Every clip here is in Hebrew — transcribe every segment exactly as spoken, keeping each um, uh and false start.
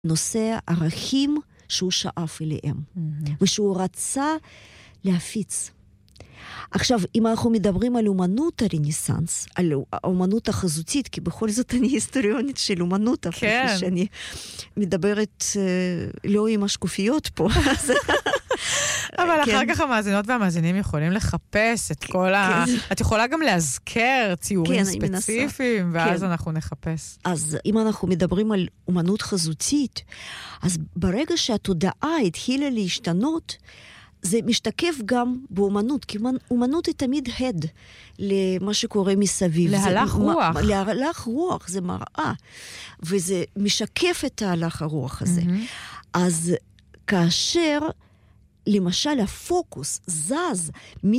נושא ערכים שהוא שאף אליהם, mm-hmm. ושהוא רצה להפיץ. עכשיו, אם אנחנו מדברים על אומנות הרנסנס, על האומנות החזותית, כי בכל זאת אני היסטוריונית של אומנות, כן. אפילו שאני מדברת לא עם השקופיות פה. אבל אחר כך המאזינות והמאזינים יכולים לחפש את כל ה... את יכולה גם להזכר ציורים ספציפיים, ואז אנחנו נחפש. אז אם אנחנו מדברים על אומנות חזותית, אז ברגע שהתודעה התחילה להשתנות, זה משתקף גם באומנות, כי אומנות היא תמיד הד למה שקורה מסביב. להלך רוח. להלך רוח, זה מראה, וזה משקף את ההלך הרוח הזה. אז כאשר, למשל, הפוקוס זז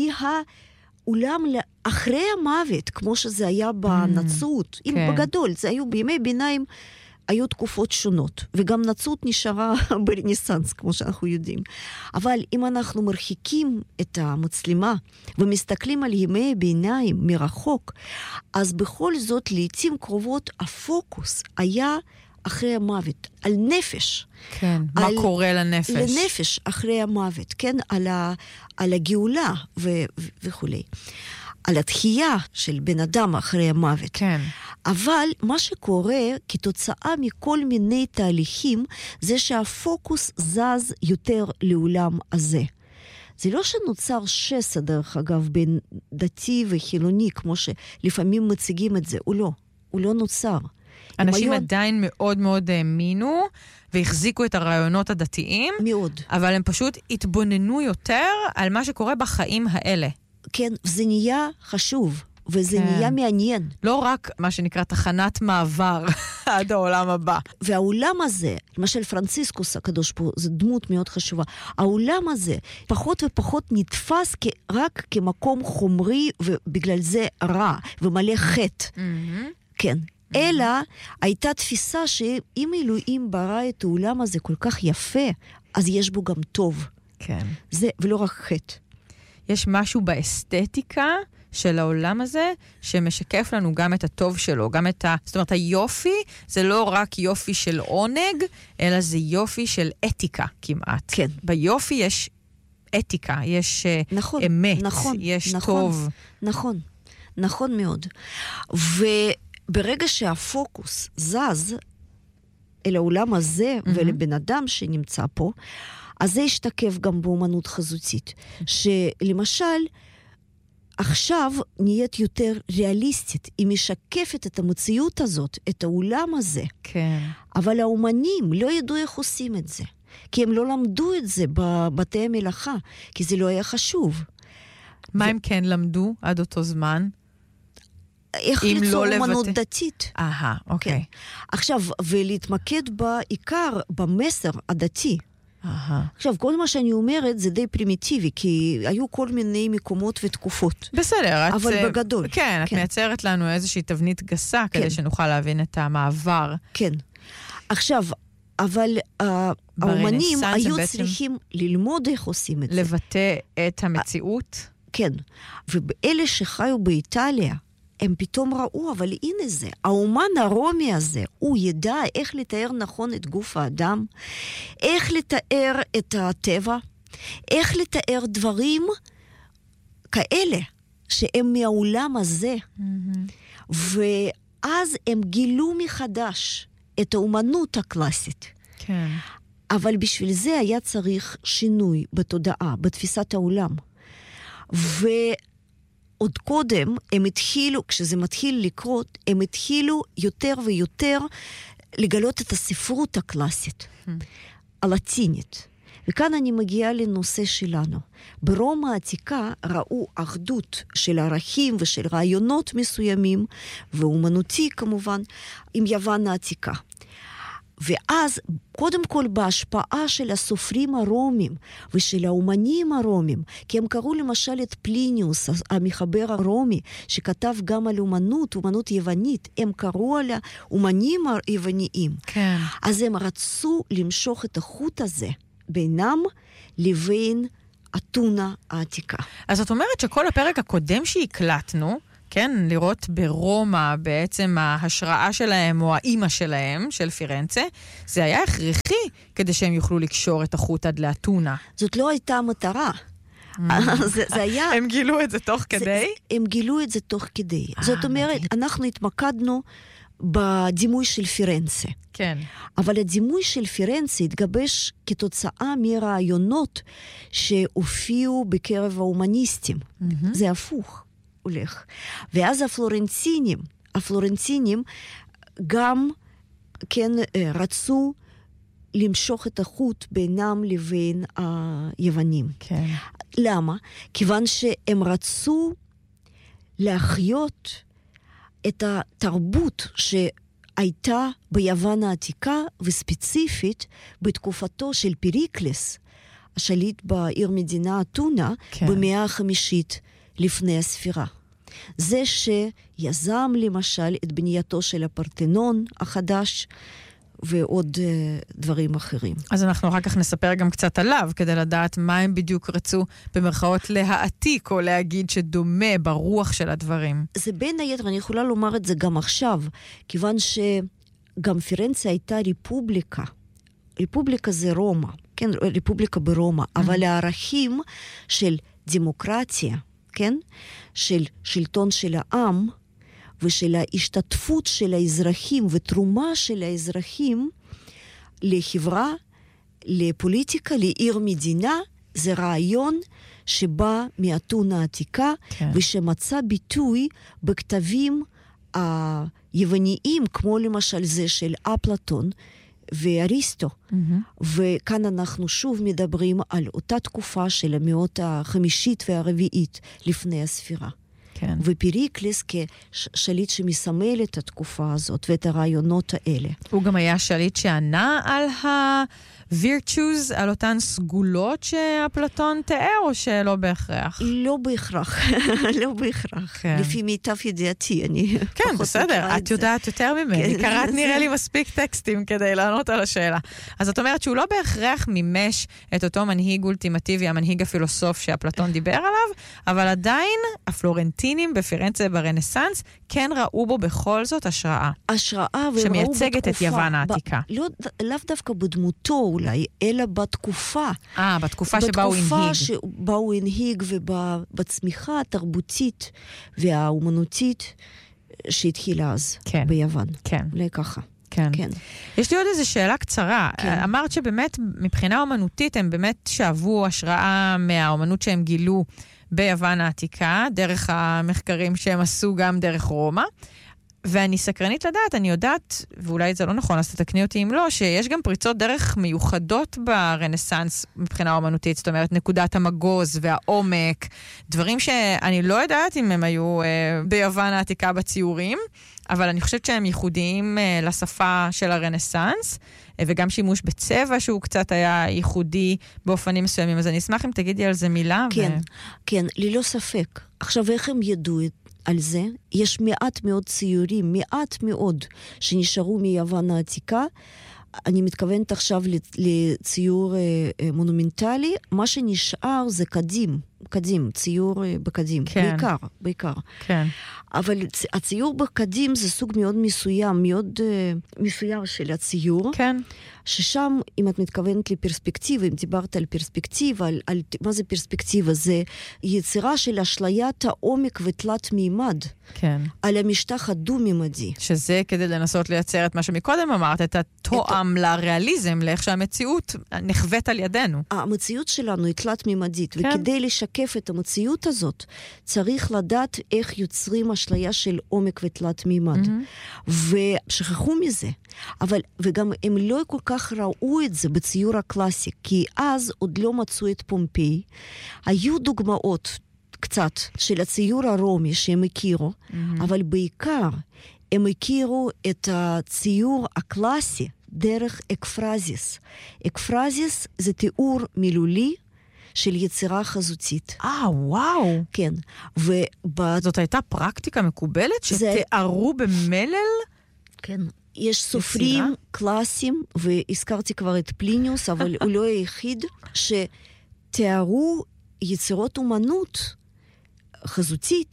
מהעולם אחרי המוות, כמו שזה היה בנצרות, אם בגדול, זה היו בימי ביניים, היו תקופות שונות, וגם נצרות נשארה ברנסנס, כמו שאנחנו יודעים. אבל אם אנחנו מרחיקים את המצלמה, ומסתכלים על ימי ביניים מרחוק, אז בכל זאת, לעתים קרובות, הפוקוס היה אחרי המוות, על נפש. כן, מה קורה לנפש? לנפש אחרי המוות, כן, על, ה, על הגאולה ו, ו, וכו'. על התחייה של בן אדם אחרי המוות. כן. אבל מה שקורה כתוצאה מכל מיני תהליכים, זה שהפוקוס זז יותר לעולם הזה. זה לא שנוצר שסע, דרך אגב, בין דתי וחילוני, כמו שלפעמים מציגים את זה, הוא לא. הוא לא נוצר. אנשים היום... עדיין מאוד מאוד האמינו, והחזיקו את הרעיונות הדתיים. מאוד. אבל הם פשוט התבוננו יותר על מה שקורה בחיים האלה. כן, זה נהיה חשוב, וזה כן. נהיה מעניין. לא רק מה שנקרא תחנת מעבר עד העולם הבא. והעולם הזה, למשל פרנציסקוס הקדוש פה, זו דמות מאוד חשובה. העולם הזה פחות ופחות נתפס רק כמקום חומרי, ובגלל זה רע, ומלא חטא. Mm-hmm. כן. Mm-hmm. אלא הייתה תפיסה שאם אלוהים ברא את העולם הזה כל כך יפה, אז יש בו גם טוב. כן. זה, ולא רק חטא. יש משהו באסתטיקה של העולם הזה, שמשקף לנו גם את הטוב שלו, גם את ה... זאת אומרת, היופי זה לא רק יופי של עונג, אלא זה יופי של אתיקה כמעט. כן. ביופי יש אתיקה, יש נכון, אמת, נכון, יש נכון, טוב. נכון, נכון מאוד. וברגע שהפוקוס זז אל העולם הזה, mm-hmm. ולבן אדם שנמצא פה, אז זה ישתקף גם באומנות חזותית. שלמשל, עכשיו נהיית יותר ריאליסטית. היא משקפת את המציאות הזאת, את העולם הזה. כן. אבל האומנים לא ידעו איך עושים את זה. כי הם לא למדו את זה בבתי המלאכה, כי זה לא היה חשוב. מה ו... הם כן למדו עד אותו זמן? איך ליצור לא אומנות לבט... דתית. אהה, אוקיי. כן. עכשיו, ולהתמקד בעיקר במסר הדתי. אהה. עכשיו, כל מה שאני אומרת זה די פרימיטיבי, כי היו כל מיני מקומות ותקופות. בסדר. אבל את, בגדול. כן, את כן. מייצרת לנו איזושהי תבנית גסה, כן. כדי שנוכל להבין את המעבר. כן. עכשיו, אבל uh, האומנים היו בעצם... צריכים ללמוד איך עושים את זה. לבטא את המציאות. כן. ואלה שחיו באיטליה, הם פתאום ראו, אבל הנה זה, האומן הרומי הזה, הוא ידע איך לתאר נכון את גוף האדם, איך לתאר את הטבע, איך לתאר דברים כאלה, שהם מהעולם הזה. Mm-hmm. ואז הם גילו מחדש את האומנות הקלאסית. כן. אבל בשביל זה היה צריך שינוי בתודעה, בתפיסת העולם. ו... עוד קודם, הם התחילו, כשזה מתחיל לקרות, הם התחילו יותר ויותר לגלות את הספרות הקלאסית, hmm. הלטינית. וכאן אני מגיעה לנושא שלנו. ברומא העתיקה ראו אחדות של ערכים ושל רעיונות מסוימים, ואומנותי כמובן, עם יוון העתיקה. ואז, קודם כל, בהשפעה של הסופרים הרומים ושל האומנים הרומים, כי הם קראו למשל את פליניוס, המחבר הרומי, שכתב גם על אומנות, אומנות יוונית, הם קראו על האומנים היווניים. כן. אז הם רצו למשוך את החוט הזה בינם לבין אתונה העתיקה. אז את אומרת שכל הפרק הקודם שהקלטנו, כן, לראות ברומא בעצם ההשראה שלהם או האימא שלהם, של פירנצה, זה היה הכרחי כדי שהם יוכלו לקשור את החוט עד לאתונה. זאת לא הייתה המטרה. זה, זה היה... הם גילו את זה תוך כדי? זה, הם גילו את זה תוך כדי. זאת אומרת, אנחנו התמקדנו בדימוי של פירנצה. כן. אבל הדימוי של פירנצה התגבש כתוצאה מרעיונות שהופיעו בקרב ההומניסטים. Mm-hmm. זה הפוך הולך. ואז הפלורנטינים, הפלורנטינים גם כן רצו למשוך את החוט בינם לבין היוונים. כן. למה? כיוון שהם רצו להחיות את התרבות שהייתה ביוון העתיקה, וספציפית בתקופתו של פריקלס, השליט בעיר מדינה אתונה, כן. במאה החמישית לפני הספירה. זה שיזם למשל את בנייתו של הפרתנון החדש, ועוד uh, דברים אחרים. אז אנחנו אחר כך נספר גם קצת עליו, כדי לדעת מה הם בדיוק רצו במרכאות להעתיק, או להגיד שדומה ברוח של הדברים. זה בין היתר, אני יכולה לומר את זה גם עכשיו, כיוון שגם פירנצה הייתה ריפובליקה. ריפובליקה זה רומא, כן, ריפובליקה ברומא, mm-hmm. אבל הערכים של דמוקרטיה, כן, של שלטון של העם, ושל ההשתתפות של האזרחים ותרומה של האזרחים לחברה, לפוליטיקה, לעיר מדינה, זה רעיון שבא מאתונה העתיקה, כן. ושמצא ביטוי בכתבים היווניים, כמו למשל זה של אפלטון ואריסטו. Mm-hmm. וכאן אנחנו שוב מדברים על אותה תקופה של המאות החמישית והרביעית לפני הספירה. כן. ופריקלס כשליט שמסמל את התקופה הזאת ואת הרעיונות האלה. הוא גם היה שליט שענה על ה-virtues, על אותן סגולות שאפלטון תיאר, או שלא בהכרח? לא בהכרח, לא בהכרח. כן. לפי מיטב ידיעתי, אני כן, בסדר, את יודעת יותר ממני. כן. קראת נראה לי מספיק טקסטים כדי לענות על השאלה. אז את אומרת שהוא לא בהכרח מימש את אותו מנהיג אולטימטיבי, המנהיג הפילוסוף שאפלטון דיבר עליו, אבל עדיין הפלורנטינים בפירנצה ברנסנס כן ראו בו בכל זאת השראה. השראה, שמייצגת את יוון העתיקה. ב- לא, לאו דווקא בדמותו אולי, אלא בתקופה. אה, בתקופה שבה הוא הנהיג. בתקופה שבה הוא הנהיג ובצמיחה התרבותית והאומנותית שהתחילה אז כן, ביוון. כן. אולי ככה. כן. כן. יש לי עוד איזו שאלה קצרה. כן. אמרת שבאמת מבחינה אומנותית הם באמת שאבו השראה מהאומנות שהם גילו ביוון העתיקה, דרך המחקרים שהם עשו גם דרך רומא. ואני סקרנית לדעת, אני יודעת, ואולי זה לא נכון, אז תתקני אותי אם לא, שיש גם פריצות דרך מיוחדות ברנסנס מבחינה אומנותית, זאת אומרת, נקודת המגוז והעומק, דברים שאני לא יודעת אם הם היו אה, ביוון העתיקה בציורים, אבל אני חושבת שהם ייחודיים אה, לשפה של הרנסנס, אה, וגם שימוש בצבע שהוא קצת היה ייחודי באופנים מסוימים, אז אני אשמח אם תגידי על זה מילה. כן, ו... כן, ללא ספק. עכשיו, איך הם ידעו את על זה? יש מעט מאוד ציורים, מעט מאוד, שנשארו מיוון העתיקה. אני מתכוונת עכשיו לציור מונומנטלי. מה שנשאר זה קדים, קדים, ציור בקדים, כן. בעיקר, בעיקר. כן. אבל הציור בקדים זה סוג מאוד מסוים, מאוד uh, מסוים של הציור. כן. ששם, אם את מתכוונת לפרספקטיבה, אם דיברת על פרספקטיבה, על, על מה זה פרספקטיבה? זה יצירה של אשליית העומק ותלת מימד. כן. על המשטח הדו-מימדי. שזה כדי לנסות לייצר את מה שמקודם אמרת, את התואם את... לריאליזם, לאיך שהמציאות נחוות על ידינו. המציאות שלנו היא תלת מימדית, כן. וכדי לשקף את המציאות הזאת, צריך לדעת איך יוצרים אשליה של עומק ותלת מימד. Mm-hmm. ושכחו מזה. אבל, וגם הם לא כל כך ראו את זה בציור הקלאסי, כי אז עוד לא מצאו את פומפיי. היו דוגמאות קצת של הציור הרומי שהם הכירו, mm-hmm. אבל בעיקר הם הכירו את הציור הקלאסי דרך אקפרזיס. אקפרזיס זה תיאור מילולי של יצירה חזותית. אה, וואו. כן. ובא... זאת הייתה פרקטיקה מקובלת שתיארו זה... במלל? כן. יש סופרים יצירה? קלאסיים, והזכרתי כבר את פליניוס, אבל הוא לא היחיד, שתיארו יצירות אומנות חזותית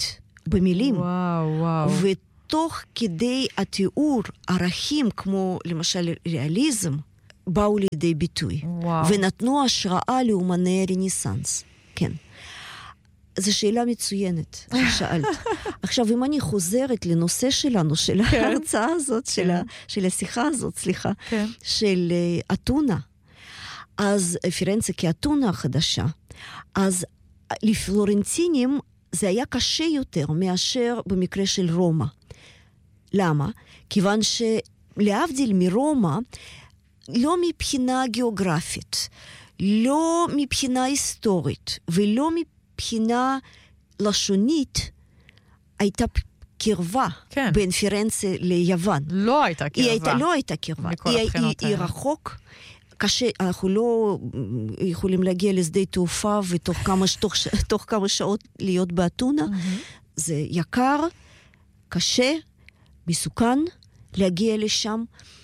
במילים. וואו, וואו. ותוך כדי התיאור, ערכים כמו למשל ריאליזם, באו לידי ביטוי. וואו. ונתנו השראה לאומני הרנסנס. כן. זו שאלה מצוינת, ששאלת. עכשיו, אם אני חוזרת לנושא שלנו, של כן. ההרצאה הזאת, כן. של, ה, של השיחה הזאת, סליחה, כן. של uh, אתונה, אז פירנצה כאתונה החדשה, אז לפלורנטינים זה היה קשה יותר מאשר במקרה של רומא. למה? כיוון שלהבדיל מרומא, לא מבחינה גיאוגרפית, לא מבחינה היסטורית, ולא מבחינה לשונית, הייתה קרבה כן. בין פירנצה ליוון. לא הייתה קרבה. היא הייתה, לא הייתה קרבה. היא, היא, היא רחוק, קשה, אנחנו לא יכולים להגיע לשדה תעופה ותוך כמה, תוך, תוך כמה שעות להיות באתונה. Mm-hmm. זה יקר, קשה, מסוכן להגיע לשם,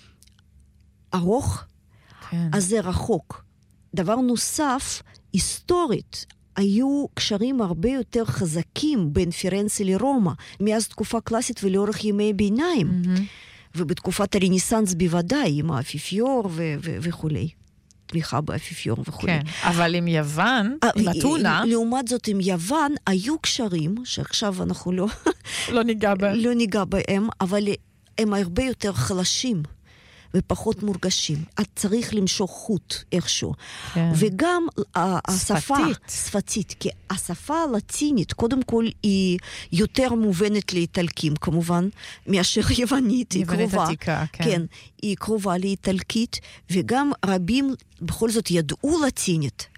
ארוך, כן. אז זה רחוק. דבר נוסף, היסטורית, היו קשרים הרבה יותר חזקים בין פירנצה לרומא, מאז תקופה קלאסית ולאורך ימי ביניים, mm-hmm. ובתקופת הרנסנס בוודאי, עם האפיפיור ו- ו- וכולי. תמיכה באפיפיור וכולי. כן, אבל עם יוון, עם אתונה... לעומת זאת, עם יוון, היו קשרים, שעכשיו אנחנו לא... לא ניגע בהם. לא ניגע בהם, אבל הם הרבה יותר חלשים. ופחות מורגשים. את צריך למשוך חוט איכשהו. כן. וגם השפה... שפתית. שפתית. כי השפה הלטינית, קודם כל, היא יותר מובנת לאיטלקים, כמובן, מאשר יוונית. היא קרובה. יוונית עתיקה, כן. כן. היא קרובה לאיטלקית, וגם רבים בכל זאת ידעו לטינית.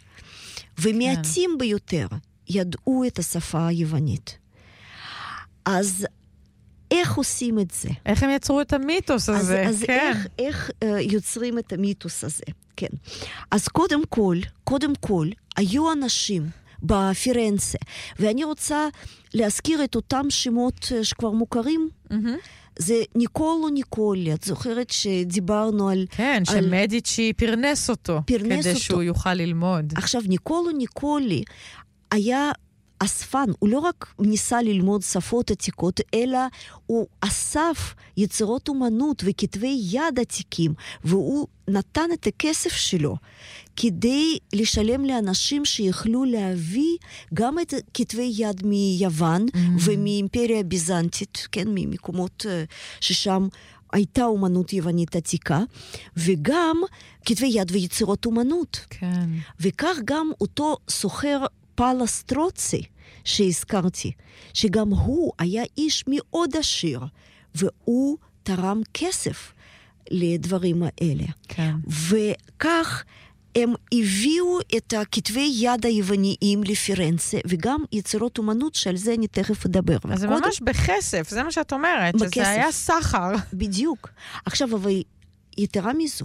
ומעטים כן. ביותר ידעו את השפה היוונית. אז... איך עושים את זה? איך הם יצרו את המיתוס הזה? אז, אז כן. איך, איך uh, יוצרים את המיתוס הזה? כן. אז קודם כל, קודם כל, היו אנשים בפירנצה, ואני רוצה להזכיר את אותם שמות שכבר מוכרים. Mm-hmm. זה ניקולו ניקולי, את זוכרת שדיברנו על... כן, על... שמדיצ'י פרנס אותו, פרנס כדי אותו. שהוא יוכל ללמוד. עכשיו, ניקולו ניקולי היה... אספן, הוא לא רק ניסה ללמוד שפות עתיקות, אלא הוא אסף יצירות אומנות וכתבי יד עתיקים, והוא נתן את הכסף שלו כדי לשלם לאנשים שיכלו להביא גם את כתבי יד מיוון mm-hmm. ומאימפריה ביזנטית, כן, ממקומות ששם הייתה אומנות יוונית עתיקה, וגם כתבי יד ויצירות אומנות. כן. וכך גם אותו סוחר פלסטרוצי שהזכרתי, שגם הוא היה איש מאוד עשיר, והוא תרם כסף לדברים האלה. כן. וכך הם הביאו את הכתבי יד היווניים לפירנצה, וגם יצירות אומנות, שעל זה אני תכף אדבר. אז זה ממש עוד... בכסף, זה מה שאת אומרת, בכסף. שזה היה סחר. בדיוק. עכשיו, אבל יתרה מזו,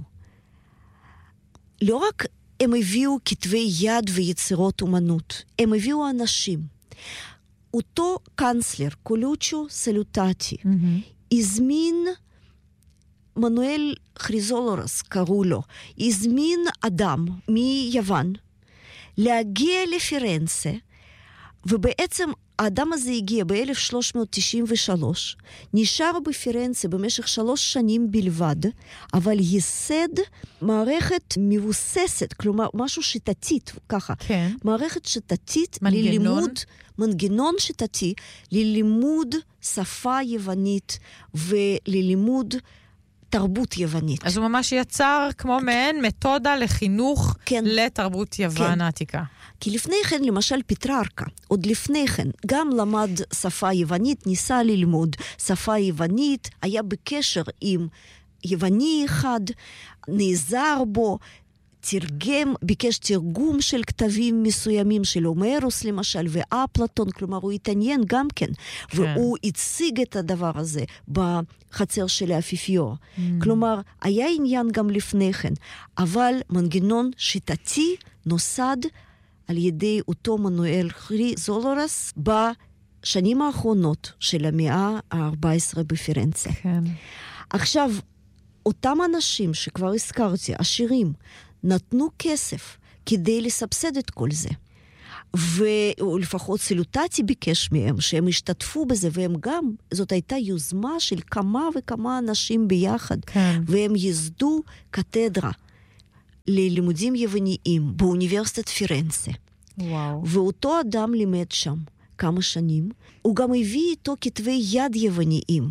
לא רק הם הביאו כתבי יד ויצירות אומנות. הם הביאו אנשים. אותו קאנצלר, קולוצ'ו סלוטטי, mm-hmm. הזמין, מנואל כריזולורס קראו לו, הזמין אדם מיוון להגיע לפירנצה, ובעצם האדם הזה הגיע ב-אלף שלוש מאות תשעים ושלוש, נשאר בפירנצה במשך שלוש שנים בלבד, אבל ייסד מערכת מבוססת, כלומר משהו שיטתית, ככה, כן. מערכת שיטתית מנגנון. ללימוד, מנגנון שיטתי ללימוד שפה יוונית וללימוד תרבות יוונית. אז הוא ממש יצר כמו מעין מתודה לחינוך כן. לתרבות יוון העתיקה. כן. כי לפני כן, למשל פטררקה, עוד לפני כן, גם למד שפה יוונית, ניסה ללמוד שפה יוונית, היה בקשר עם יווני אחד, נעזר בו, תרגם, ביקש תרגום של כתבים מסוימים של הומרוס למשל, ואפלטון, כלומר הוא התעניין גם כן, כן. והוא הציג את הדבר הזה בחצר של האפיפיור. Mm. כלומר, היה עניין גם לפני כן, אבל מנגנון שיטתי נוסד על ידי אותו מנואל כריזולורס בשנים האחרונות של המאה ה-ארבע עשרה בפירנצה. כן. עכשיו, אותם אנשים שכבר הזכרתי, עשירים, נתנו כסף כדי לסבסד את כל זה. ולפחות סילוטטי ביקש מהם שהם השתתפו בזה, והם גם, זאת הייתה יוזמה של כמה וכמה אנשים ביחד, כן. והם יסדו קתדרה ללימודים יווניים באוניברסיטת פירנצה. וואו. ואותו אדם לימד שם כמה שנים, הוא גם הביא איתו כתבי יד יווניים,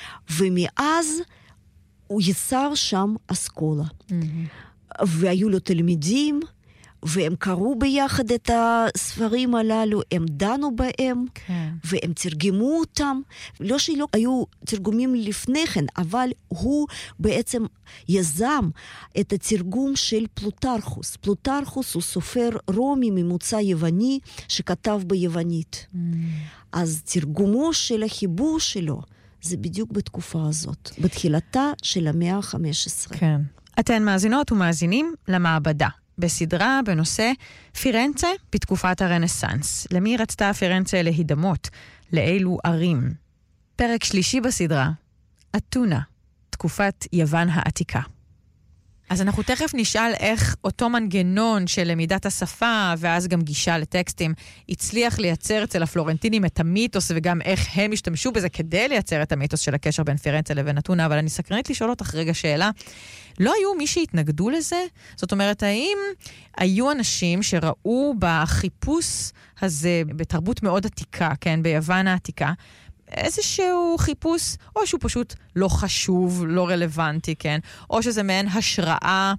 ומאז הוא יצר שם אסכולה. Mm-hmm. והיו לו תלמידים, והם קראו ביחד את הספרים הללו, הם דנו בהם, כן. והם תרגמו אותם. לא שלא היו תרגומים לפני כן, אבל הוא בעצם יזם את התרגום של פלוטרכוס. פלוטרכוס הוא סופר רומי ממוצא יווני שכתב ביוונית. Mm. אז תרגומו של החיבור שלו, זה בדיוק בתקופה הזאת, בתחילתה של המאה ה-חמש עשרה. כן. אתן מאזינות ומאזינים למעבדה. בסדרה בנושא פירנצה בתקופת הרנסנס. למי רצתה פירנצה להידמות? לאילו ערים? פרק שלישי בסדרה, אתונה, תקופת יוון העתיקה. אז אנחנו תכף נשאל איך אותו מנגנון של למידת השפה, ואז גם גישה לטקסטים, הצליח לייצר אצל הפלורנטינים את המיתוס, וגם איך הם השתמשו בזה כדי לייצר את המיתוס של הקשר בין פירנצה לבין אתונה, אבל אני סקרנית לשאול אותך רגע שאלה. לא היו מי שהתנגדו לזה? זאת אומרת, האם היו אנשים שראו בחיפוש הזה, בתרבות מאוד עתיקה, כן, ביוון העתיקה, איזשהו חיפוש, או שהוא פשוט לא חשוב, לא רלוונטי, כן? או שזה מעין השראה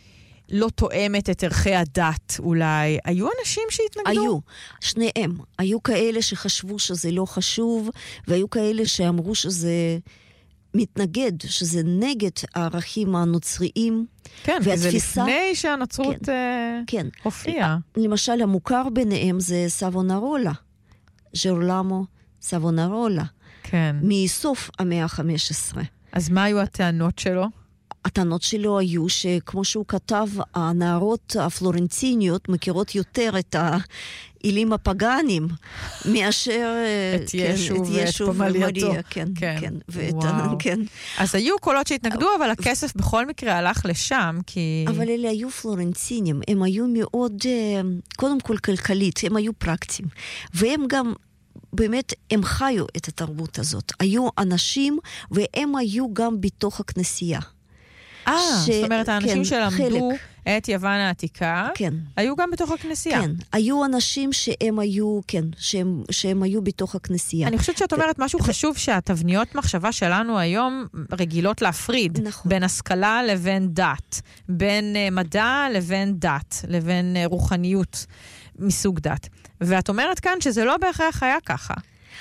לא תואמת את ערכי הדת, אולי. היו אנשים שהתנגדו? היו, שניהם. היו כאלה שחשבו שזה לא חשוב, והיו כאלה שאמרו שזה מתנגד, שזה נגד הערכים הנוצריים. כן, והתפיסה, זה לפני שהנצרות כן, uh, כן. הופיעה. למשל, המוכר ביניהם זה סבונרולה, ג'רולמו סבונרולה, כן. מסוף המאה ה-חמש עשרה. אז מה היו הטענות שלו? הטענות שלו היו שכמו שהוא כתב, הנערות הפלורנטיניות מכירות יותר את האלים הפגנים, מאשר את ישו ואת פמלייתו. כן, כן. וואו. כן. אז היו קולות שהתנגדו, אבל הכסף בכל מקרה הלך לשם, כי... אבל אלה היו פלורנטינים, הם היו מאוד, קודם כל כלכלית, הם היו פרקטיים, והם גם... באמת, הם חיו את התרבות הזאת. היו אנשים, והם היו גם בתוך הכנסייה. אה, ש... זאת אומרת, האנשים כן, שלמדו חלק. את יוון העתיקה, כן. היו גם בתוך הכנסייה. כן, היו אנשים שהם היו, כן, שהם, שהם היו בתוך הכנסייה. אני חושבת שאת אומרת משהו ו... חשוב, שהתבניות מחשבה שלנו היום רגילות להפריד, נכון. בין השכלה לבין דת, בין מדע לבין דת, לבין רוחניות מסוג דת. ואת אומרת כאן שזה לא בהכרח היה ככה.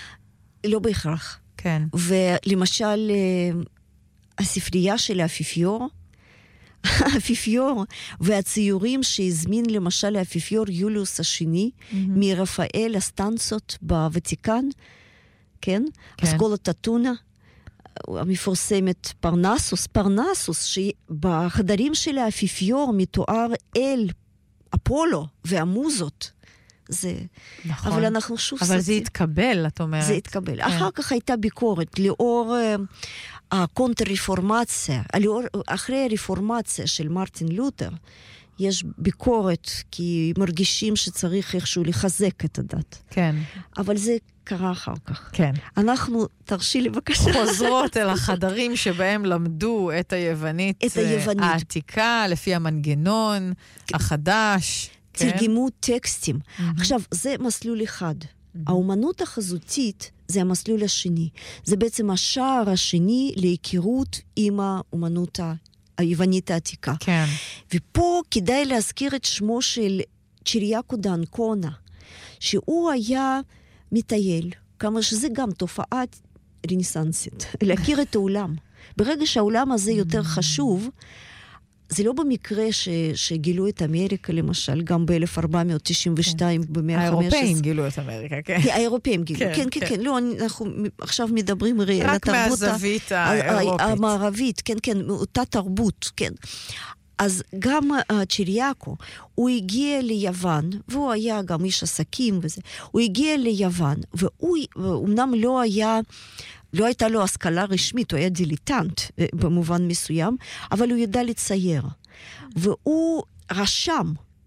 לא בהכרח. כן. ולמשל, הספרייה של האפיפיור, האפיפיור והציורים שהזמין למשל האפיפיור יוליוס השני, mm-hmm. מרפאל הסטנצות בוותיקן, כן? כן. אסכולת אתונה, המפורסמת פרנסוס, פרנסוס, שבחדרים של האפיפיור מתואר אל אפולו והמוזות. זה... נכון. אבל אנחנו שוב... אבל זה התקבל, את אומרת. זה התקבל. כן. אחר כך הייתה ביקורת, לאור uh, הקונטר-רפורמציה, אחרי הרפורמציה של מרטין לותר, יש ביקורת, כי מרגישים שצריך איכשהו לחזק את הדת. כן. אבל זה קרה אחר כך. כן. אנחנו, תרשי לי בבקשה. חוזרות אל החדרים שבהם למדו את היוונית, את היוונית. העתיקה, לפי המנגנון, החדש. תרגמו טקסטים. Mm-hmm. עכשיו, זה מסלול אחד. Mm-hmm. האומנות החזותית זה המסלול השני. זה בעצם השער השני להיכרות עם האומנות היוונית העתיקה. כן. ופה כדאי להזכיר את שמו של צ'יריאקו ד'אנקונה, שהוא היה מטייל, כמה שזה גם תופעה רנסנסית, להכיר את העולם. ברגע שהעולם הזה יותר חשוב, זה לא במקרה ש, שגילו את אמריקה, למשל, גם ב-אלף ארבע מאות תשעים ושתיים, כן. במאה ה-חמש עשרה. האירופאים גילו את אמריקה, כן. כן, האירופאים גילו, כן, כן, כן. כן. לא, אנחנו עכשיו מדברים על התרבות... רק מהזווית האירופית. המערבית, כן, כן, אותה תרבות, כן. אז גם uh, צ'יריאקו, הוא הגיע ליוון, והוא היה גם איש עסקים וזה, הוא הגיע ליוון, והוא אמנם לא היה... לא הייתה לו השכלה רשמית, הוא היה דיליטנט במובן מסוים, אבל הוא ידע לצייר. והוא רשם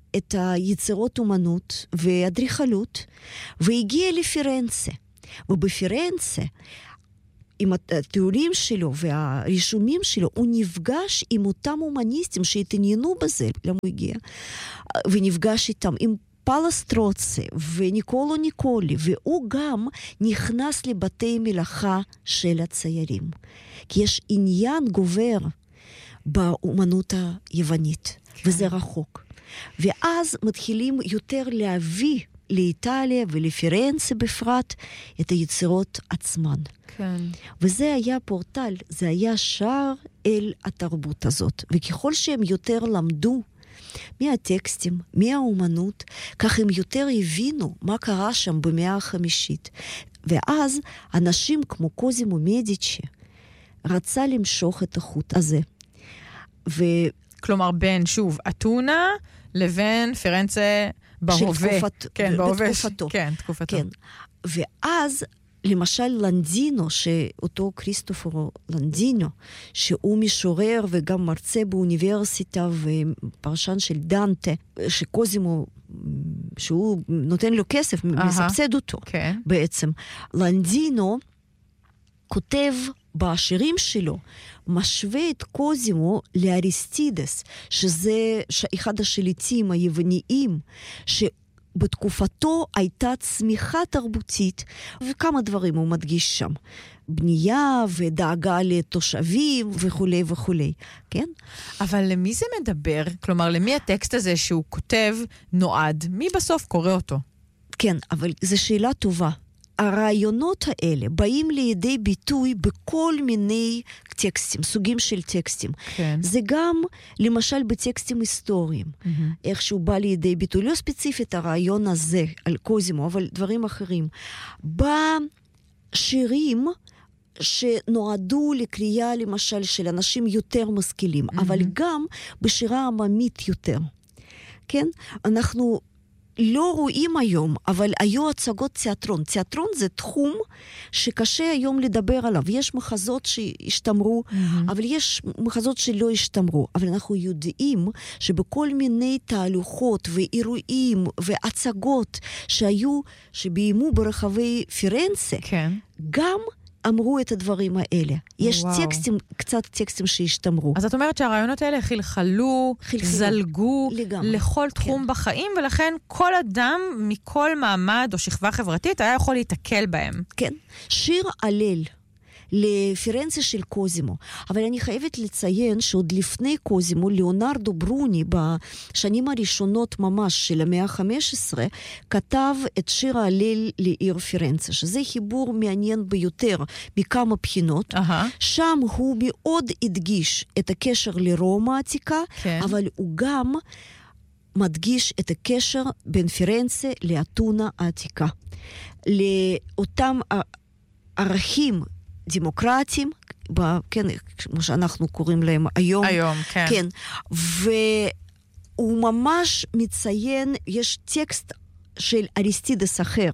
את היצירות אומנות והדריכלות, והגיע לפירנצה. ובפירנצה, עם התיאורים שלו והרישומים שלו, הוא נפגש עם אותם אומניסטים שהתעניינו בזה, למה הוא הגיע, ונפגש איתם, עם פלסטרוצה וניקולו ניקולי, והוא גם נכנס לבתי מלאכה של הציירים. כי יש עניין גובר באומנות היוונית, כן. וזה רחוק. ואז מתחילים יותר להביא לאיטליה ולפירנצה בפרט את היצירות עצמן. כן. וזה היה פורטל, זה היה שער אל התרבות הזאת. וככל שהם יותר למדו מהטקסטים, מהאומנות, כך הם יותר הבינו מה קרה שם במאה החמישית. ואז אנשים כמו קוזימו מדיצ'י רצה למשוך את החוט הזה. ו... כלומר, בין, שוב, אתונה לבין פירנצה בהווה. תקופת... כן, בהווה. בתקופתו. כן, תקופתו. כן. ואז, למשל, לנדינו, שאותו כריסטופרו לנדינו, שהוא משורר וגם מרצה באוניברסיטה ופרשן של דנטה, שקוזימו, שהוא נותן לו כסף, מסבסד אותו כן. בעצם. לנדינו כותב בשירים שלו, משווה את קוזימו לאריסטידס, שזה אחד השליטים היווניים, שבתקופתו הייתה צמיחה תרבותית, וכמה דברים הוא מדגיש שם. בנייה ודאגה לתושבים וכו' וכו', כן? אבל למי זה מדבר? כלומר, למי הטקסט הזה שהוא כותב נועד? מי בסוף קורא אותו? כן, אבל זו שאלה טובה. הרעיונות האלה באים לידי ביטוי בכל מיני טקסטים, סוגים של טקסטים. כן. זה גם, למשל, בטקסטים היסטוריים. Mm-hmm. איך שהוא בא לידי ביטוי. לא ספציפית הרעיון הזה על קוזימו, אבל דברים אחרים. בשירים שנועדו לקריאה, למשל, של אנשים יותר משכילים, mm-hmm. אבל גם בשירה עממית יותר. כן? אנחנו לא רואים היום, אבל היו הצגות תיאטרון. תיאטרון זה תחום שקשה היום לדבר עליו. יש מחזות שהשתמרו, mm-hmm. אבל יש מחזות שלא השתמרו. אבל אנחנו יודעים שבכל מיני תהלוכות ואירועים והצגות שהיו, שביימו ברחבי פירנצה, כן. גם אמרו את הדברים האלה. יש וואו. טקסטים, קצת טקסטים שהשתמרו. אז את אומרת שהרעיונות האלה חלחלו, חלחלו. זלגו לגמרי. לכל תחום כן. בחיים, ולכן כל אדם מכל מעמד או שכבה חברתית היה יכול להתקל בהם. כן. שיר הלל לפירנצה של קוזימו. אבל אני חייבת לציין שעוד לפני קוזימו, ליאונרדו ברוני, בשנים הראשונות ממש של המאה ה-חמש עשרה, כתב את שיר ההלל לעיר פירנצה, שזה חיבור מעניין ביותר מכמה בחינות. Uh-huh. שם הוא מאוד הדגיש את הקשר לרומא העתיקה, כן. אבל הוא גם מדגיש את הקשר בין פירנצה לאתונה העתיקה. לאותם ערכים דמוקרטיים, כן, כמו שאנחנו קוראים להם היום. היום, כן. כן. והוא ממש מציין, יש טקסט של אריסטידס אחר,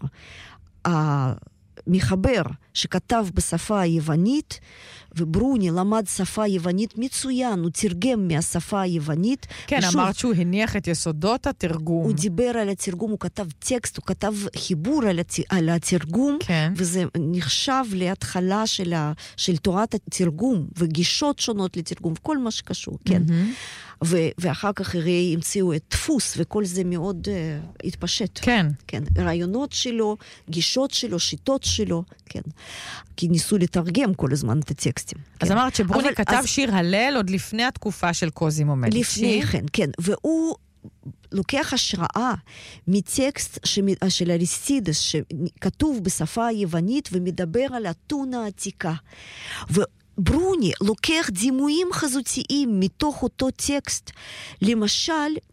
המחבר שכתב בשפה היוונית, וברוני למד שפה יוונית מצוין, הוא תרגם מהשפה היוונית. כן, ושוב, אמרת שהוא הניח את יסודות התרגום. הוא דיבר על התרגום, הוא כתב טקסט, הוא כתב חיבור על, הת... על התרגום, כן. וזה נחשב להתחלה של, ה... של תורת התרגום, וגישות שונות לתרגום, וכל מה שקשור, כן. Mm-hmm. ו... ואחר כך הרי המציאו את דפוס, וכל זה מאוד uh, התפשט. כן. כן. רעיונות שלו, גישות שלו, שיטות שלו, כן. כי ניסו לתרגם כל הזמן את הטקסטים. אז כן. אמרת שברוני אבל, כתב אז... שיר הלל עוד לפני התקופה של קוזימו מדיצ'י. לפני כן, כן. והוא לוקח השראה מטקסט של אריסטידס, שכתוב בשפה היוונית ומדבר על אתונה העתיקה. וברוני לוקח דימויים חזותיים מתוך אותו טקסט. למשל,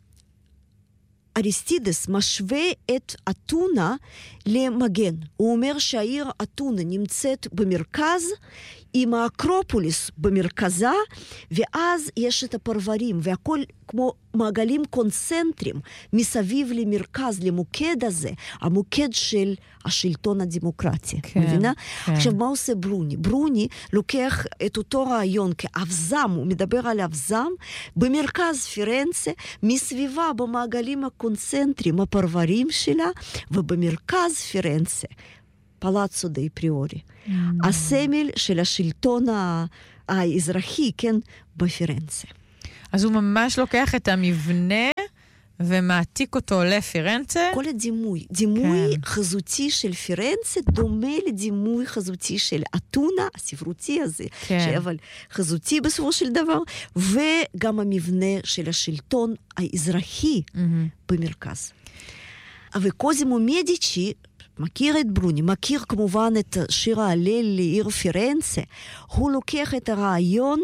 אריסטידס משווה את אתונה למגן. הוא אומר שהעיר אתונה נמצאת במרכז עם האקרופוליס במרכזה, ואז יש את הפרברים, והכל כמו מעגלים קונצנטריים, מסביב למרכז, למוקד הזה, המוקד של השלטון הדמוקרטי. כן, מבינה? כן. עכשיו, מה עושה ברוני? ברוני לוקח את אותו רעיון כאבזם, הוא מדבר על אבזם, במרכז פירנצה, מסביבה במעגלים הקונצנטריים, הפרברים שלה, ובמרכז פירנצה, פלאצו די פריורי. Mm. הסמל של השלטון האזרחי, כן, בפירנצה. אז הוא ממש לוקח את המבנה ומעתיק אותו לפירנצה. כל הדימוי, דימוי כן. חזותי של פירנצה דומה לדימוי חזותי של אתונה, הספרותי הזה, כן. אבל חזותי בסופו של דבר, וגם המבנה של השלטון האזרחי mm-hmm. במרכז. וקוזימו מדיצ'י, מכיר את ברוני, מכיר כמובן את שיר ההלל לעיר פירנצה, הוא לוקח את הרעיון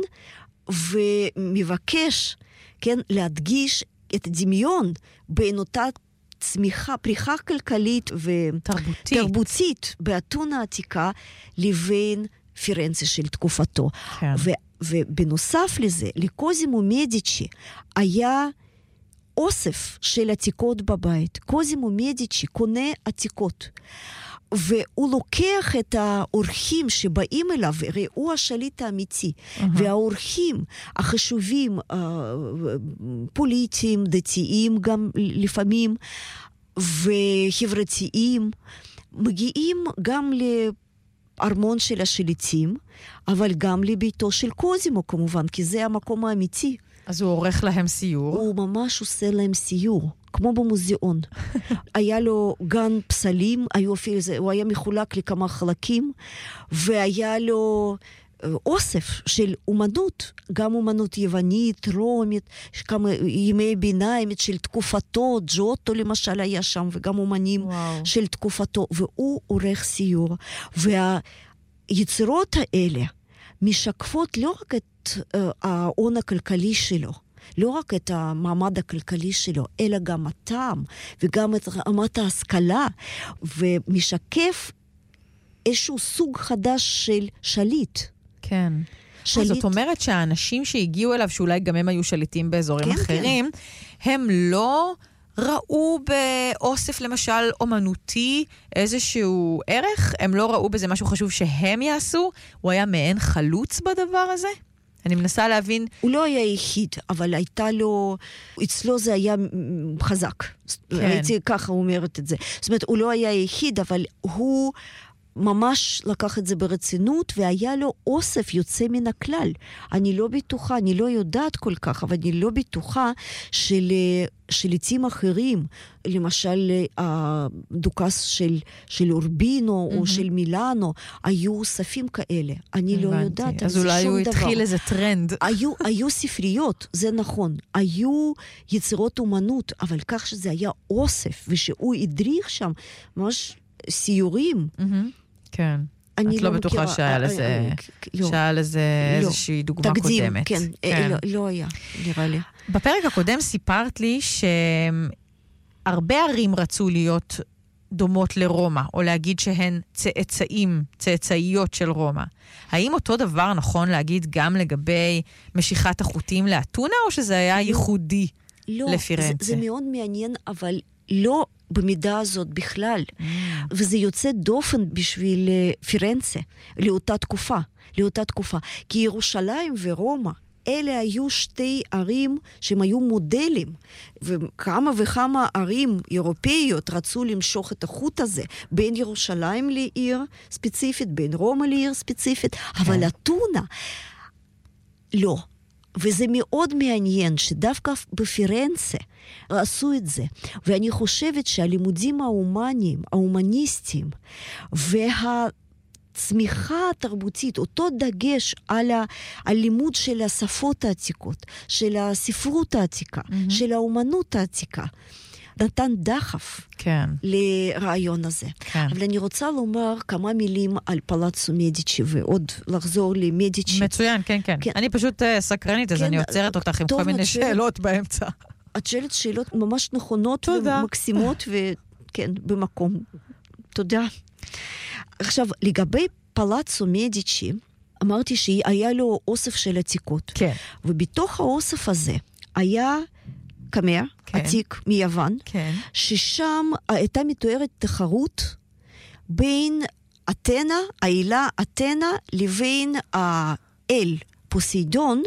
ומבקש, כן, להדגיש את הדמיון בין אותה צמיחה, פריחה כלכלית ותרבותית באתונה העתיקה לבין פירנצה של תקופתו. כן. ו, ובנוסף לזה, לקוזימו מדיצ'י היה אוסף של עתיקות בבית. קוזימו מדיצ'י קונה עתיקות. והוא לוקח את האורחים שבאים אליו, הרי הוא השליט האמיתי, uh-huh. והאורחים החשובים, פוליטיים, דתיים גם לפעמים, וחברתיים, מגיעים גם לארמון של השליטים, אבל גם לביתו של קוזימו כמובן, כי זה המקום האמיתי. אז הוא עורך להם סיור? הוא ממש עושה להם סיור. כמו במוזיאון. היה לו גן פסלים, היו אפילו, הוא היה מחולק לכמה חלקים, והיה לו אוסף של אומנות, גם אומנות יוונית, רומית, כמה ימי ביניים של תקופתו, ג'וטו למשל היה שם, וגם אומנים וואו. של תקופתו, והוא עורך סיור. והיצירות האלה משקפות לא רק את uh, ההון הכלכלי שלו, לא רק את המעמד הכלכלי שלו, אלא גם הטעם, וגם את רמת ההשכלה, ומשקף איזשהו סוג חדש של שליט. כן. שליט. זאת אומרת שהאנשים שהגיעו אליו, שאולי גם הם היו שליטים באזורים כן, אחרים, כן. הם לא ראו באוסף למשל אומנותי איזשהו ערך, הם לא ראו בזה משהו חשוב שהם יעשו, הוא היה מעין חלוץ בדבר הזה? אני מנסה להבין. הוא לא היה יחיד, אבל הייתה לו, אצלו זה היה חזק. כן. הייתי ככה אומרת את זה. זאת אומרת, הוא לא היה יחיד, אבל הוא ממש לקח את זה ברצינות, והיה לו אוסף יוצא מן הכלל. אני לא בטוחה, אני לא יודעת כל כך, אבל אני לא בטוחה של שליטים אחרים, למשל הדוכס של, של אורבינו mm-hmm. או של מילאנו, היו אוספים כאלה. אני הבנתי. לא יודעת. אז אולי הוא התחיל איזה טרנד. היו, היו ספריות, זה נכון. היו יצירות אומנות, אבל כך שזה היה אוסף, ושהוא הדריך שם ממש סיורים. Mm-hmm. כן. את לא בטוחה שהיה לזה, שהיה לזה איזושהי דוגמה קודמת. כן, לא היה, נראה לי. בפרק הקודם סיפרת לי שהרבה ערים רצו להיות דומות לרומא, או להגיד שהן צאצאים, צאצאיות של רומא. האם אותו דבר נכון להגיד גם לגבי משיכת החוטים לאתונה, או שזה היה ייחודי לפירנצה? לא, זה מאוד מעניין, אבל לא במידה הזאת בכלל. Mm. וזה יוצא דופן בשביל פירנצה, לאותה תקופה, לאותה תקופה. כי ירושלים ורומא, אלה היו שתי ערים שהם היו מודלים, וכמה וכמה ערים אירופאיות רצו למשוך את החוט הזה, בין ירושלים לעיר ספציפית, בין רומא לעיר ספציפית, אבל אתונה, לא. וזה מאוד מעניין שדווקא בפירנצה עשו את זה. ואני חושבת שהלימודים ההומניים, ההומניסטיים, והצמיחה התרבותית, אותו דגש על הלימוד של השפות העתיקות, של הספרות העתיקה, mm-hmm. של האומנות העתיקה, נתן דחף כן. לרעיון הזה. כן. אבל אני רוצה לומר כמה מילים על פלאצו מדיצ'י, ועוד לחזור למדיצ'י. מצוין, כן, כן. כן. אני פשוט uh, סקרנית, אז כן, אני עוצרת אותך עם כל מיני שאל... שאלות באמצע. את שואלת שאלות ממש נכונות תודה. ומקסימות, וכן, במקום. תודה. עכשיו, לגבי פלאצו מדיצ'י, אמרתי שהיה לו אוסף של עתיקות. כן. ובתוך האוסף הזה היה קמע, כן. עתיק מיוון, כן. ששם הייתה מתוארת תחרות בין אתנה, העילה אתנה, לבין האל פוסיידון,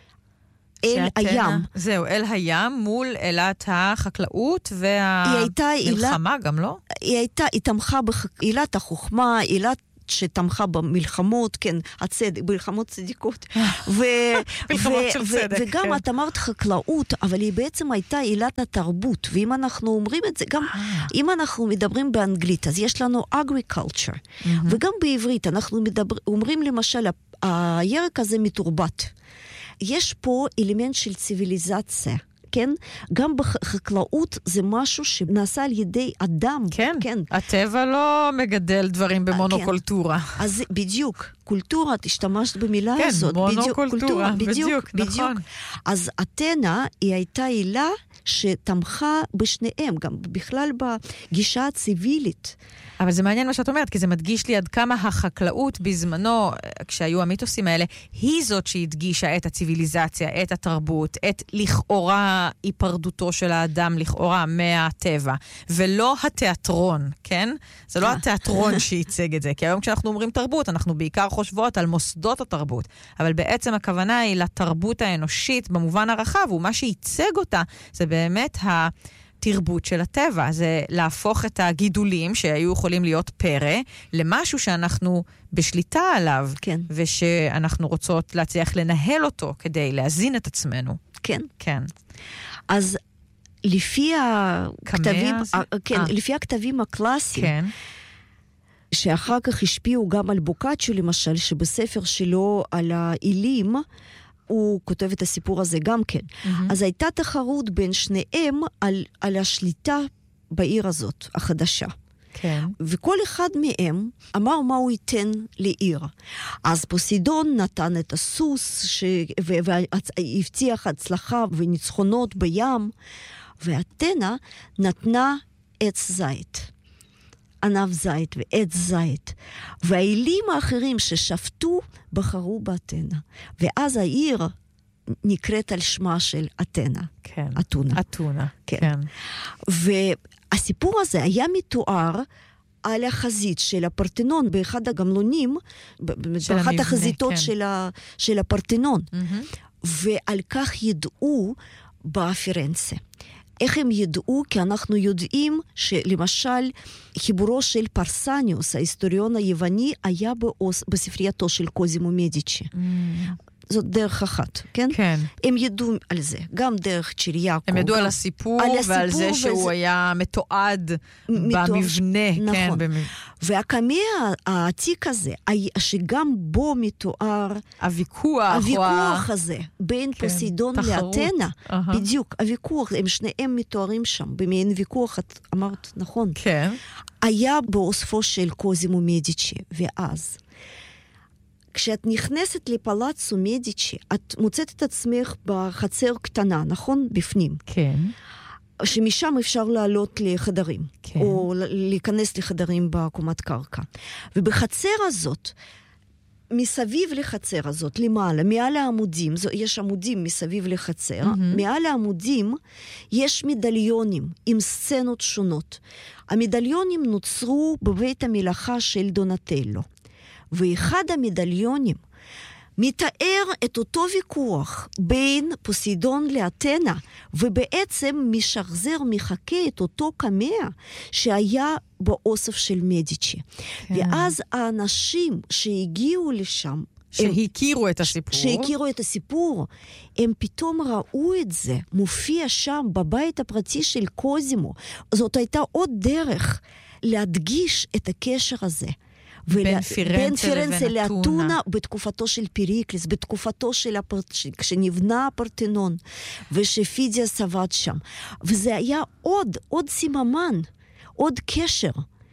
אל הים. זהו, אל הים מול אלת החקלאות והמלחמה גם, לא? היא הייתה, היא תמכה בעילת החוכמה, עילת שתמכה במלחמות, כן, הצדק, מלחמות צדיקות. מלחמות של צדק, וגם את אמרת חקלאות, אבל היא בעצם הייתה עילת התרבות, ואם אנחנו אומרים את זה, גם אם אנחנו מדברים באנגלית, אז יש לנו agriculture, וגם בעברית אנחנו אומרים למשל, הירק הזה מתורבת. יש פה אלמנט של ציוויליזציה. כן? גם בחקלאות זה משהו שנעשה על ידי אדם. כן, כן. הטבע לא מגדל דברים במונוקולטורה. כן. אז בדיוק, קולטורה, את השתמשת במילה כן, הזאת. כן, מונוקולטורה, בדיוק, בדיוק, בדיוק, בדיוק. נכון. אז אתנה היא הייתה עילה שתמכה בשניהם, גם בכלל בגישה הציבילית. אבל זה מעניין מה שאת אומרת, כי זה מדגיש לי עד כמה החקלאות בזמנו, כשהיו המיתוסים האלה, היא זאת שהדגישה את הציביליזציה, את התרבות, את לכאורה היפרדותו של האדם, לכאורה מהטבע, ולא התיאטרון, כן? זה לא התיאטרון שייצג את זה, כי היום כשאנחנו אומרים תרבות, אנחנו בעיקר חושבות על מוסדות התרבות, אבל בעצם הכוונה היא לתרבות האנושית במובן הרחב, ומה שייצג אותה זה באמת ה... תרבות של הטבע, זה להפוך את הגידולים שהיו יכולים להיות פרא, למשהו שאנחנו בשליטה עליו, כן. ושאנחנו רוצות להצליח לנהל אותו כדי להזין את עצמנו. כן. כן. אז לפי הכתבים, זה... כן, 아. לפי הכתבים הקלאסיים, כן. שאחר כך השפיעו גם על בוקאצ'ו למשל, שבספר שלו על האלים, הוא כותב את הסיפור הזה גם כן. Mm-hmm. אז הייתה תחרות בין שניהם על, על השליטה בעיר הזאת, החדשה. כן. וכל אחד מהם אמר מה הוא ייתן לעיר. אז פוסידון נתן את הסוס, ש... והבטיח הצלחה וניצחונות בים, ואתנה נתנה עץ זית. ענב זית ועץ זית. והאלים האחרים ששפטו בחרו באתנה. ואז העיר נקראת על שמה של אתנה. כן. אתונה. אתונה, כן. כן. והסיפור הזה היה מתואר על החזית של הפרטנון, באחד הגמלונים, באחת החזיתות כן. של, ה, של הפרטנון. Mm-hmm. ועל כך ידעו בפירנצה. איך הם ידעו? כי אנחנו יודעים שלמשל חיבורו של פרסניוס, ההיסטוריון היווני, היה באוס, בספרייתו של קוזימו מדיצ'י. Mm. זאת דרך אחת, כן? כן. הם ידעו על זה, גם דרך צ'יריאקו. הם ידעו גם... על הסיפור, על ועל הסיפור זה שהוא וזה... היה מתועד מתואר... במבנה. נכון. כן, במב... והקמע העתיק הזה, שגם בו מתואר... הוויכוח. הוויכוח ה... הזה, בין כן, פוסידון תחרות. לאתנה. Uh-huh. בדיוק, הוויכוח, הם שניהם מתוארים שם, במעין ויכוח, את אמרת נכון. כן. היה באוספו של קוזימו מדיצ'י, ואז... כשאת נכנסת לפלאצו מדיצ'י, את מוצאת את עצמך בחצר קטנה, נכון? בפנים. כן. שמשם אפשר לעלות לחדרים, כן. או להיכנס לחדרים בקומת קרקע. ובחצר הזאת, מסביב לחצר הזאת, למעלה, מעל העמודים, יש עמודים מסביב לחצר, mm-hmm. מעל העמודים יש מדליונים עם סצנות שונות. המדליונים נוצרו בבית המלאכה של דונטלו. ואחד המדליונים מתאר את אותו ויכוח בין פוסידון לאתנה, ובעצם משחזר, מחכה את אותו קמע שהיה באוסף של מדיצ'י. כן. ואז האנשים שהגיעו לשם, שהכירו את הסיפור. שהכירו את הסיפור, הם פתאום ראו את זה, מופיע שם בבית הפרטי של קוזימו. זאת הייתה עוד דרך להדגיש את הקשר הזה. בין פירנצה לבין לאתונה, בתקופתו של פיריקלס, בתקופתו של הפרט... כשנבנה הפרטנון, ושפידיאס עבד שם. וזה היה עוד, עוד סיממן, עוד קשר.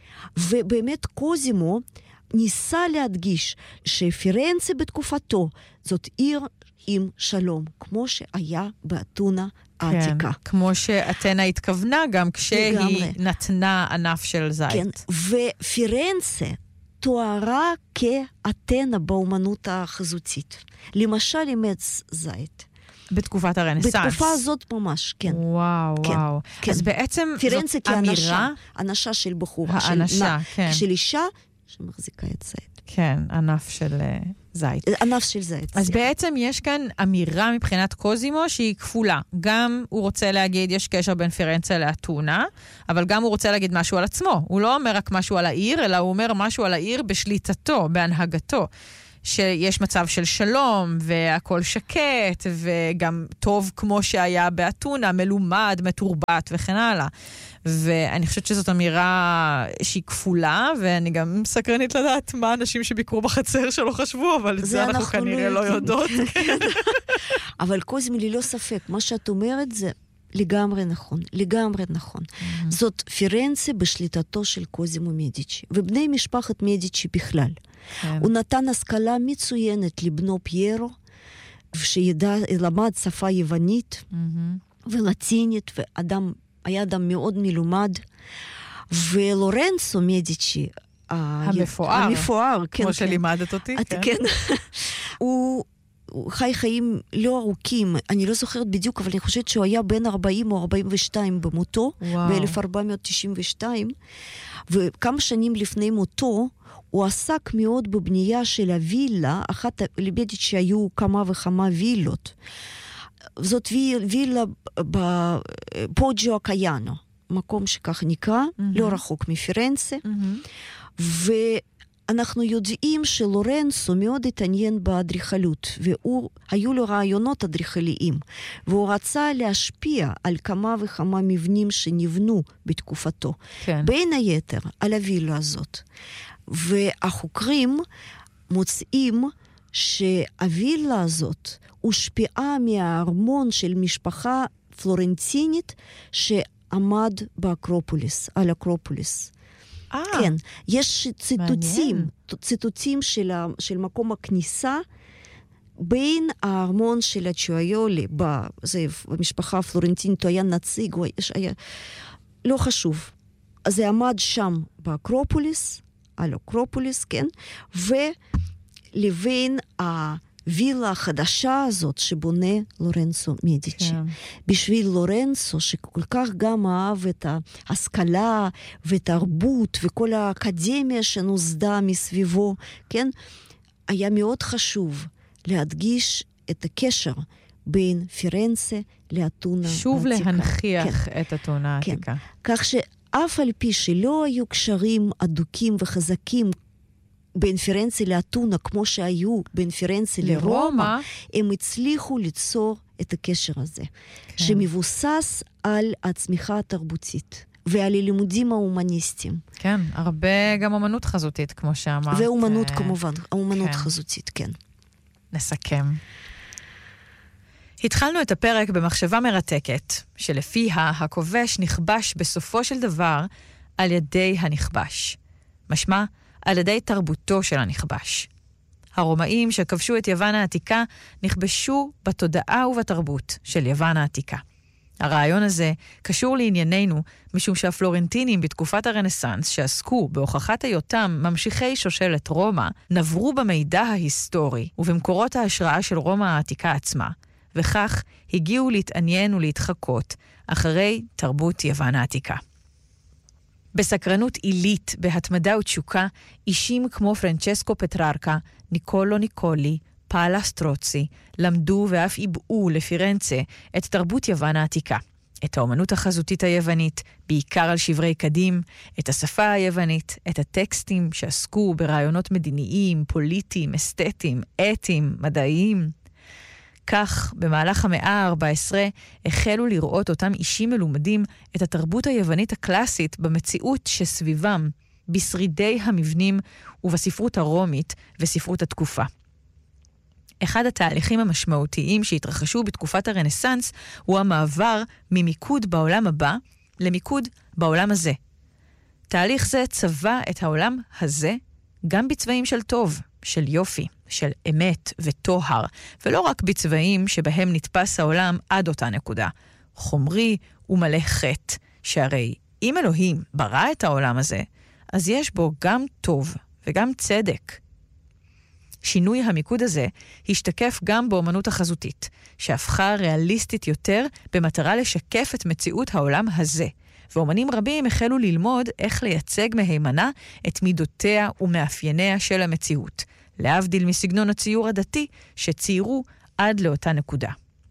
ובאמת קוזימו ניסה להדגיש שפירנצה בתקופתו זאת עיר עם שלום, כמו שהיה באתונה העתיקה. כן, כמו שאתנה התכוונה גם כשהיא לגמרי. נתנה ענף של זית. כן, ופירנצה תוארה כאתנה באומנות החזותית. למשל עם עץ זית. בתקופת הרנסנס. בתקופה הזאת ממש, כן. וואו, כן, וואו. כן. אז בעצם פירנצה זאת אמירה... כאנשה, אנשה של בחורה. האנשה, של, כן. של אישה שמחזיקה את זית. כן, ענף של uh, זית. ענף של זית. אז בעצם יש כאן אמירה מבחינת קוזימו שהיא כפולה. גם הוא רוצה להגיד, יש קשר בין פירנצה לאתונה, אבל גם הוא רוצה להגיד משהו על עצמו. הוא לא אומר רק משהו על העיר, אלא הוא אומר משהו על העיר בשליטתו, בהנהגתו. שיש מצב של שלום, והכל שקט, וגם טוב כמו שהיה באתונה, מלומד, מתורבת וכן הלאה. ואני חושבת שזאת אמירה שהיא כפולה, ואני גם סקרנית לדעת מה אנשים שביקרו בחצר שלו חשבו, אבל זה, זה אנחנו, אנחנו כנראה לא יודעות. אבל קוזימו ללא ספק, מה שאת אומרת זה לגמרי נכון, לגמרי נכון. Mm-hmm. זאת פירנצה בשליטתו של קוזימו מדיצ'י, ובני משפחת מדיצ'י בכלל. כן. הוא נתן השכלה מצוינת לבנו פיירו, שידע, למד שפה יוונית mm-hmm. ולטינית, ואדם, היה אדם מאוד מלומד, ולורנצו מדיצ'י, המפואר, המפואר, כן, כמו כן. שלימדת אותי, את, כן. כן. הוא... הוא חי חיים לא ארוכים, אני לא זוכרת בדיוק, אבל אני חושבת שהוא היה בין ארבעים או ארבעים ושתיים במותו, ב-אלף ארבע מאות תשעים ושתיים, וכמה שנים לפני מותו, הוא עסק מאוד בבנייה של הווילה, אחת לבדית שהיו כמה וכמה וילות. זאת וילה בפוג'ו הקייאנו, מקום שכך נקרא, mm-hmm. לא רחוק מפירנצה, mm-hmm. ו... אנחנו יודעים שלורנצו מאוד התעניין באדריכלות, והיו לו רעיונות אדריכליים, והוא רצה להשפיע על כמה וכמה מבנים שנבנו בתקופתו. כן. בין היתר, על הווילה הזאת. והחוקרים מוצאים שהווילה הזאת הושפעה מהארמון של משפחה פלורנטינית שעמד באקרופוליס, על אקרופוליס. כן, יש ציטוטים, ציטוטים של, של מקום הכניסה בין הארמון של הצ'ואיולי, במשפחה הפלורנטינית, הוא היה נציג, הוא היה, לא חשוב. אז זה עמד שם באקרופוליס, על אקרופוליס, כן, ולבין הווילה החדשה הזאת שבונה לורנצו מדיצ'י. כן. בשביל לורנצו, שכל כך גם אהב את ההשכלה ותרבות וכל האקדמיה שנוסדה מסביבו, כן, היה מאוד חשוב להדגיש את הקשר בין פירנצה לאתונה העתיקה. שוב להנכיח כן. את אתונה העתיקה. כן. כך שאף על פי שלא היו קשרים אדוקים וחזקים בין פירנצה לאתונה, כמו שהיו בין פירנצה לרומא, הם הצליחו ליצור את הקשר הזה, כן. שמבוסס על הצמיחה התרבותית, ועל הלימודים ההומניסטיים. כן, הרבה גם אומנות חזותית, כמו שאמרת. ואומנות כמובן, האומנות כן. חזותית, כן. נסכם. התחלנו את הפרק במחשבה מרתקת, שלפיה הכובש נכבש בסופו של דבר על ידי הנכבש. משמע, על ידי תרבותו של הנכבש. הרומאים שכבשו את יוון העתיקה נכבשו בתודעה ובתרבות של יוון העתיקה. הרעיון הזה קשור לענייננו, משום שהפלורנטינים בתקופת הרנסנס שעסקו בהוכחת היותם ממשיכי שושלת רומא, נברו במידע ההיסטורי ובמקורות ההשראה של רומא העתיקה עצמה, וכך הגיעו להתעניין ולהתחקות אחרי תרבות יוון העתיקה. בסקרנות עילית, בהתמדה ותשוקה, אישים כמו פרנצ'סקו פטררקה, ניקולו ניקולי, פאלה סטרוצי, למדו ואף איבאו לפירנצה את תרבות יוון העתיקה. את האומנות החזותית היוונית, בעיקר על שברי קדים, את השפה היוונית, את הטקסטים שעסקו ברעיונות מדיניים, פוליטיים, אסתטיים, אתיים, מדעיים. כך, במהלך המאה ה-ארבע עשרה, החלו לראות אותם אישים מלומדים את התרבות היוונית הקלאסית במציאות שסביבם, בשרידי המבנים ובספרות הרומית וספרות התקופה. אחד התהליכים המשמעותיים שהתרחשו בתקופת הרנסנס הוא המעבר ממיקוד בעולם הבא למיקוד בעולם הזה. תהליך זה צבע את העולם הזה גם בצבעים של טוב, של יופי, של אמת וטוהר, ולא רק בצבעים שבהם נתפס העולם עד אותה נקודה, חומרי ומלא חטא, שהרי אם אלוהים ברא את העולם הזה, אז יש בו גם טוב וגם צדק. שינוי המיקוד הזה השתקף גם באומנות החזותית, שהפכה ריאליסטית יותר במטרה לשקף את מציאות העולם הזה. ואומנים רבים החלו ללמוד איך לייצג מהימנה את מידותיה ומאפייניה של המציאות, להבדיל מסגנון הציור הדתי שציירו עד לאותה נקודה.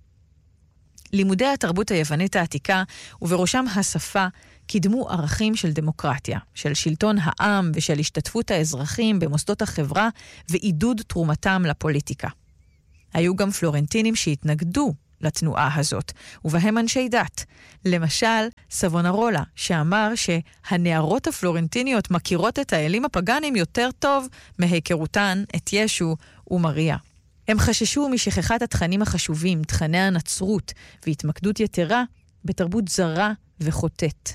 לימודי התרבות היוונית העתיקה, ובראשם השפה, קידמו ערכים של דמוקרטיה, של שלטון העם ושל השתתפות האזרחים במוסדות החברה ועידוד תרומתם לפוליטיקה. היו גם פלורנטינים שהתנגדו לתנועה הזאת, ובהם אנשי דת. למשל, סבונרולה, שאמר שהנערות הפלורנטיניות מכירות את האלים הפגנים יותר טוב מהיכרותן את ישו ומריה. הם חששו משכחת התכנים החשובים, תכני הנצרות, והתמקדות יתרה בתרבות זרה וחוטאת.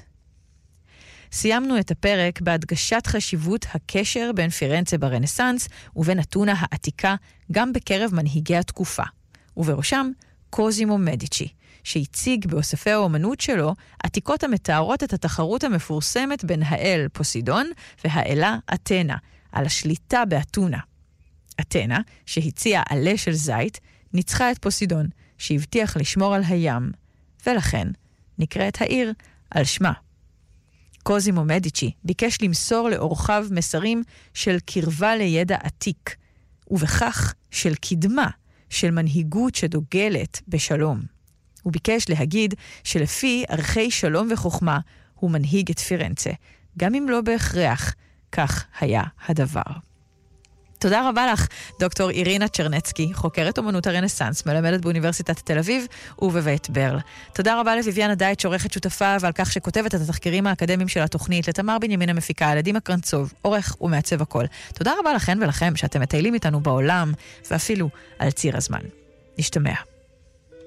סיימנו את הפרק בהדגשת חשיבות הקשר בין פירנצה ברנסנס ובין אתונה העתיקה גם בקרב מנהיגי התקופה, ובראשם קוזימו מדיצ'י, שהציג באוספי האומנות שלו עתיקות המתארות את התחרות המפורסמת בין האל פוסידון והאלה אתנה, על השליטה באתונה. אתנה, שהציעה עלה של זית, ניצחה את פוסידון, שהבטיח לשמור על הים, ולכן נקראת העיר על שמה. קוזימו מדיצ'י ביקש למסור לאורחיו מסרים של קרבה לידע עתיק, ובכך של קדמה, של מנהיגות שדוגלת בשלום. הוא ביקש להגיד שלפי ערכי שלום וחוכמה הוא מנהיג את פירנצה, גם אם לא בהכרח כך היה הדבר. תודה רבה לך, דוקטור אירינה צ'רנצקי, חוקרת אומנות הרנסנס, מלמדת באוניברסיטת תל אביב ובבית ברל. תודה רבה לויביאנה דייט, שעורכת שותפה, ועל כך שכותבת את התחקירים האקדמיים של התוכנית, לתמר בנימין המפיקה, לדימה קרנצוב, עורך ומעצב הכל. תודה רבה לכן ולכם שאתם מטיילים איתנו בעולם, ואפילו על ציר הזמן. נשתמע.